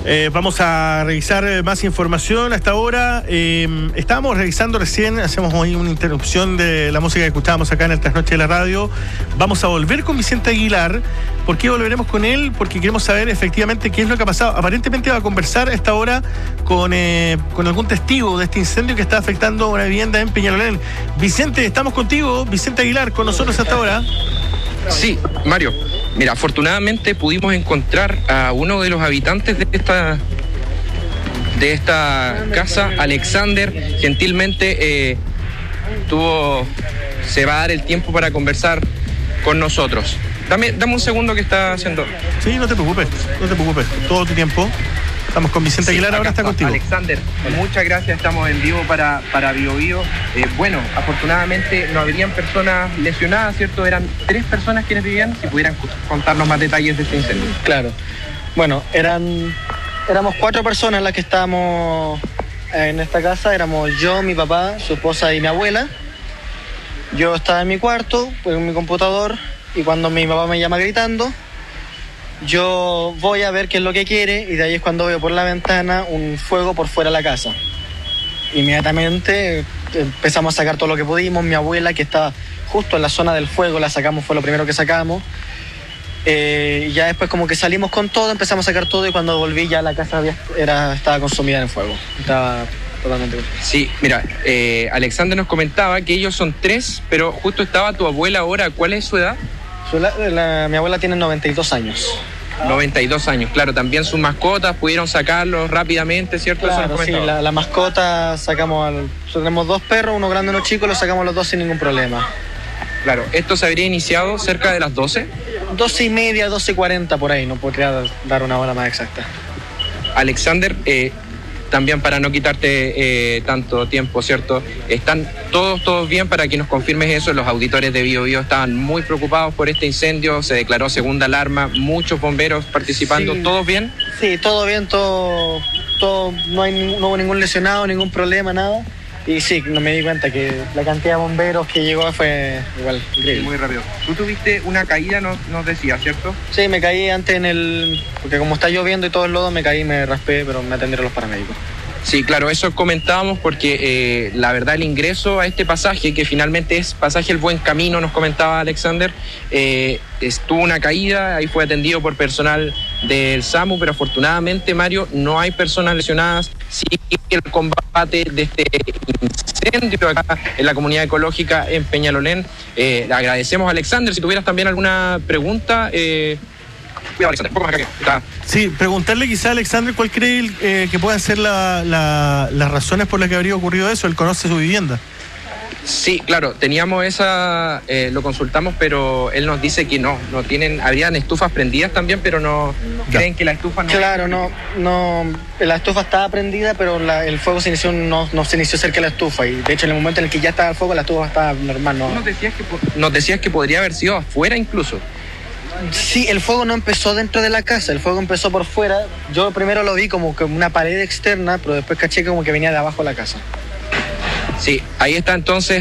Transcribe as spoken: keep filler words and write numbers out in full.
Eh, vamos a revisar más información hasta ahora. Eh, estábamos revisando recién, hacemos hoy una interrupción de la música que escuchábamos acá en el Trasnoche de la Radio. Vamos a volver con Vicente Aguilar. ¿Por qué volveremos con él? Porque queremos saber efectivamente qué es lo que ha pasado. Aparentemente va a conversar a esta hora con, eh, con algún testigo de este incendio que está afectando una vivienda en Peñalolén. Vicente, estamos contigo. Vicente Aguilar con nosotros hasta ahora. Sí, Mario. Mira, afortunadamente pudimos encontrar a uno de los habitantes de esta de esta casa, Alexander. Gentilmente eh, tuvo, se va a dar el tiempo para conversar con nosotros. Dame, dame un segundo que está haciendo. Sí, no te preocupes, no te preocupes. Todo tu tiempo. Estamos con Vicente Aguilar, sí, ahora está contigo. Alexander, muchas gracias, estamos en vivo para, para Bio Bio. Eh, bueno, afortunadamente no habrían personas lesionadas, ¿cierto? Eran tres personas quienes vivían, si pudieran contarnos más detalles de este incendio. Claro, bueno, eran éramos cuatro personas las que estábamos en esta casa, éramos yo, mi papá, su esposa y mi abuela. Yo estaba en mi cuarto, en mi computador, y cuando mi papá me llama gritando, yo voy a ver qué es lo que quiere, y de ahí es cuando veo por la ventana un fuego por fuera de la casa. Inmediatamente empezamos a sacar todo lo que pudimos. Mi abuela, que estaba justo en la zona del fuego, la sacamos, fue lo primero que sacamos. Eh, y ya después como que salimos con todo, empezamos a sacar todo, y cuando volví ya la casa había, era, estaba consumida en fuego. Estaba totalmente consumida. Sí, mira, eh, Alexander nos comentaba que ellos son tres, pero justo estaba tu abuela ahora. ¿Cuál es su edad? La, la, mi abuela tiene noventa y dos años. noventa y dos años, claro. También sus mascotas pudieron sacarlos rápidamente, ¿cierto? Claro, sí, la, la mascota sacamos, al, tenemos dos perros, uno grande y uno chico, los sacamos los dos sin ningún problema. Claro, esto se habría iniciado cerca de las doce. doce y media, doce y cuarenta por ahí, no podría dar una hora más exacta. Alexander, eh, también para no quitarte eh, tanto tiempo, ¿cierto? ¿Están todos, todos bien? Para que nos confirmes eso, los auditores de Bio Bio estaban muy preocupados por este incendio, se declaró segunda alarma, muchos bomberos participando, sí. ¿Todos bien? Sí, todo bien, todo, todo no, hay, no hubo ningún lesionado, ningún problema, nada. Y sí, no me di cuenta que la cantidad de bomberos que llegó fue igual increíble. Sí, muy rápido. Tú tuviste una caída, nos, nos decías, ¿cierto? Sí, me caí antes en el... Porque como está lloviendo y todo el lodo, me caí, me raspé, pero me atendieron los paramédicos. Sí, claro, eso comentábamos porque eh, la verdad el ingreso a este pasaje, que finalmente es pasaje El Buen Camino, nos comentaba Alexander, eh, estuvo una caída, ahí fue atendido por personal del SAMU, pero afortunadamente, Mario, no hay personas lesionadas. Sigue el combate de este incendio acá en la comunidad ecológica en Peñalolén. Eh, le agradecemos a Alexander. Si tuvieras también alguna pregunta... Eh, Alexander, un poco más acá, está. Sí, preguntarle quizá a Alexander cuál cree eh, que puedan ser la, la, las razones por las que habría ocurrido eso. Él conoce su vivienda. Sí, claro, teníamos esa, eh, lo consultamos, pero él nos dice que no, no tienen, habrían estufas prendidas también, pero no, no. creen que la estufa no... Claro, no, no, la estufa estaba prendida, pero la, el fuego se inició, no, no se inició cerca de la estufa, y de hecho en el momento en el que ya estaba el fuego, la estufa estaba normal, ¿no? Nos decías que, nos decías que podría haber sido afuera incluso. Sí, el fuego no empezó dentro de la casa, el fuego empezó por fuera. Yo primero lo vi como que una pared externa, pero después caché como que venía de abajo de la casa. Sí, ahí está entonces